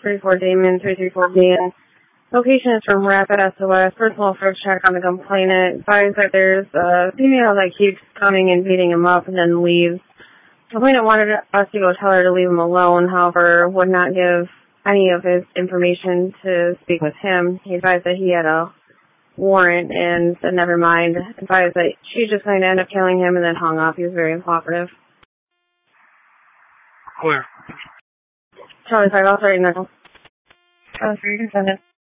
34 Damon, 334 Dan. Location is from Rapid SOS. Personal first check on the complainant. Advised that there's a female that keeps coming and beating him up and then leaves. The complainant wanted us to go tell her to leave him alone, however, would not give any of his information to speak with him. He advised that he had a warrant and said never mind. Advised that she's just going to end up killing him and then hung up. He was very uncooperative. Clear. Charlie 5, I'll start your knuckles. Oh, so you can send it.